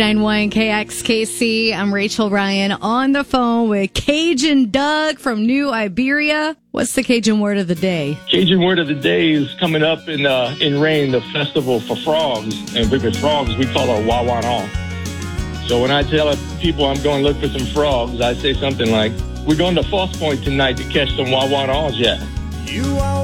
91 KXKC. I'm Rachel Ryan on the phone with Cajun Doug from New Iberia. What's the Cajun word of the day? Cajun word of the day is coming up in rain, the festival for frogs. And with frogs, we call it Wawanong. So when I tell people I'm going to look for some frogs, I say something like, we're going to False Point tonight to catch some Wawanongs, yeah.